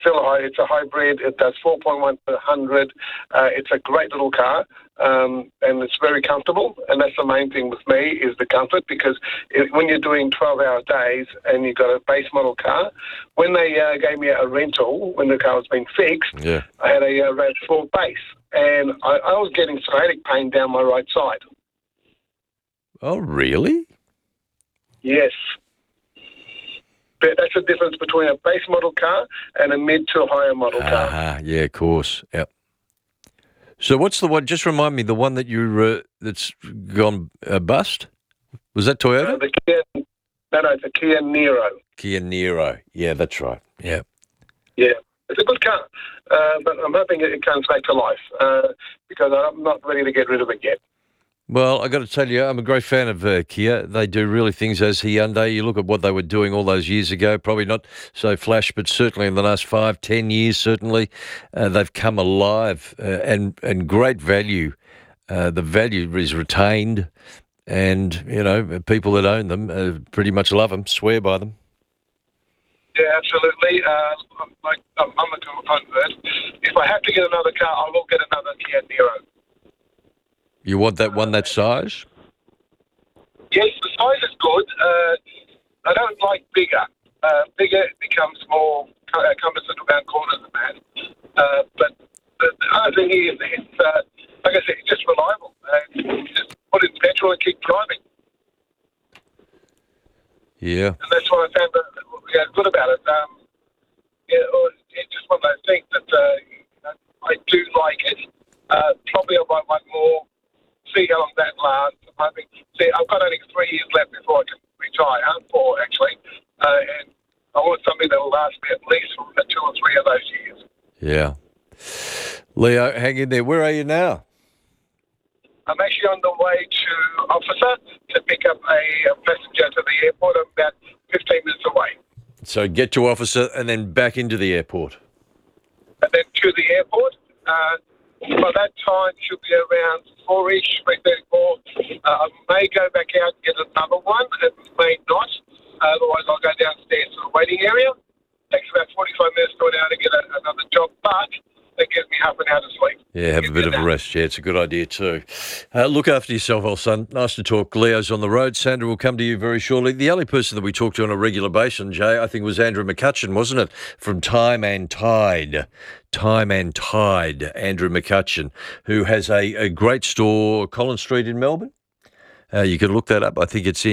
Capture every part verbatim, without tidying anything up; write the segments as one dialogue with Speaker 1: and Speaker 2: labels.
Speaker 1: Still a high, it's a hybrid. It does four point one per one hundred. Uh, it's a great little car, um, and it's very comfortable. And that's the main thing with me is the comfort, because it, when you're doing twelve-hour days and you've got a base model car, when they uh, gave me a rental, when the car was being fixed,
Speaker 2: yeah.
Speaker 1: I had a uh, RAV four base, and I, I was getting sciatic pain down my right side.
Speaker 2: Oh, really?
Speaker 1: Yes. But that's the difference between a base model car and a mid to higher model car.
Speaker 2: Ah, yeah, of course. Yep. So what's the one, just remind me, the one that you uh, that's gone uh, bust? Was that Toyota?
Speaker 1: Uh, the Kia, no, no, it's a Kia Niro.
Speaker 2: Kia Niro. Yeah, that's right. Yeah.
Speaker 1: Yeah. It's a good car, uh, but I'm hoping it comes back to life uh, because I'm not ready to get rid of it yet.
Speaker 2: Well, I got to tell you, I'm a great fan of uh, Kia. They do really things as Hyundai. You look at what they were doing all those years ago, probably not so flash, but certainly in the last five, ten years, certainly, uh, they've come alive uh, and, and great value. Uh, the value is retained, and, you know, people that own them uh, pretty much love them, swear by them.
Speaker 1: Yeah, absolutely. Uh, I'm, like, I'm, I'm a convert. If I have to get another car, I will get another Kia Niro.
Speaker 2: You want that one that size?
Speaker 1: Yes, the size is good. Uh, I don't like bigger. Uh, bigger becomes more uh, cumbersome around corners and that. Uh, but the, the other thing is, it's, uh, like I said, it's just reliable. Uh, you just put in petrol and keep driving.
Speaker 2: Yeah.
Speaker 1: And that's what I found that, yeah, good about it. Um, yeah, it's just one of those things that uh, you know, I do like it. Uh, probably I might want more. See how long that lasts. I think, see, I've got only three years left before I can retire, four actually, uh, and I want something that will last me at least for two or three of those years.
Speaker 2: Yeah. Leo, hang in there. Where are you now?
Speaker 1: I'm actually on the way to Officer to pick up a, a passenger to the airport. I'm about fifteen minutes away.
Speaker 2: So get to Officer and then back into the airport.
Speaker 1: And then to the airport. Uh, By that time, should be around four-ish, three thirty-four. Uh, I may go back out and get another one. It may not. Uh, otherwise, I'll go downstairs to the waiting area. Takes about forty-five minutes to go down to get a, another job, but that gives me half an hour to sleep.
Speaker 2: Yeah, have a bit of a rest. Yeah, it's a good idea too. Uh, look after yourself, old son. Nice to talk. Leo's on the road. Sandra will come to you very shortly. The only person that we talked to on a regular basis, Jay, I think was Andrew McCutcheon, wasn't it? From Time and Tide. Time and Tide, Andrew McCutcheon, who has a, a great store, Collins Street in Melbourne. Uh, you can look that up. I think it's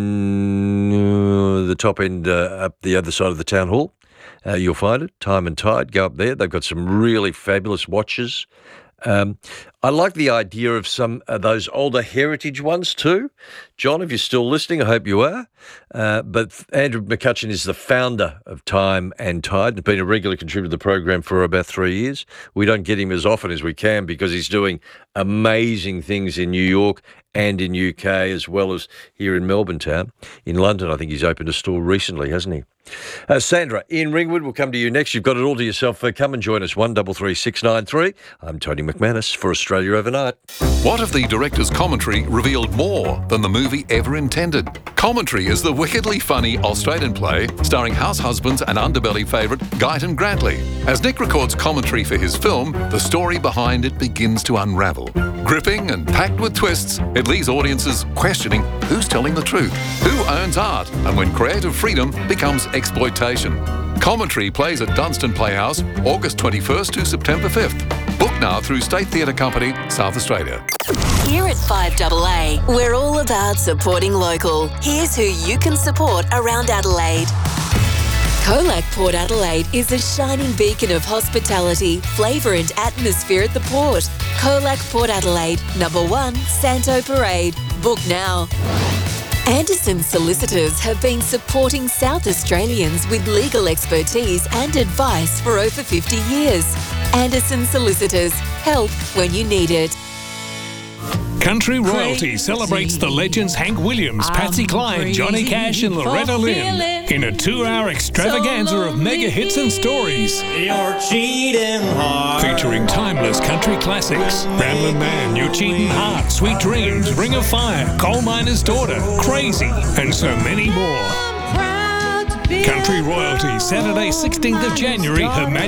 Speaker 2: in uh, the top end, uh, up the other side of the town hall. Uh, you'll find it, Time and Tide. Go up there. They've got some really fabulous watches. Um, I like the idea of some of those older heritage ones too. John, if you're still listening, I hope you are. Uh, but Andrew McCutcheon is the founder of Time and Tide. He's been a regular contributor to the program for about three years. We don't get him as often as we can because he's doing amazing things in New York and in U K as well as here in Melbourne town. In London, I think he's opened a store recently, hasn't he? Uh, Sandra, Ian Ringwood will come to you next. You've got it all to yourself. Uh, come and join us, one three three six nine three. I'm Tony McManus for Australia Overnight.
Speaker 3: What if the director's commentary revealed more than the movie ever intended? Commentary is the wickedly funny Australian play starring house husbands and underbelly favourite Guyton Grantley. As Nick records commentary for his film, the story behind it begins to unravel. Gripping and packed with twists, it leaves audiences questioning who's telling the truth, who owns art, and when creative freedom becomes exploitation. Commentary plays at Dunstan Playhouse, August twenty-first to September fifth. Book now through State Theatre Company, South Australia.
Speaker 4: Here at five A A, we're all about supporting local. Here's who you can support around Adelaide. Colac Port Adelaide is a shining beacon of hospitality, flavour and atmosphere at the port. Colac Port Adelaide, number one, Santo Parade. Book now. Anderson Solicitors have been supporting South Australians with legal expertise and advice for over fifty years. Anderson Solicitors, help when you need it.
Speaker 5: Country Royalty celebrates the legends Hank Williams, Patsy Cline, Johnny Cash and Loretta Lynn in a two-hour extravaganza of mega hits and stories.
Speaker 6: You're cheating hard.
Speaker 5: Featuring timeless country classics, Ramblin' Man, You're Cheating Hard, Sweet Dreams, Ring of Fire, Coal Miner's Daughter, Crazy, and so many more. Country Royalty, Saturday, sixteenth of January, Her Majesty.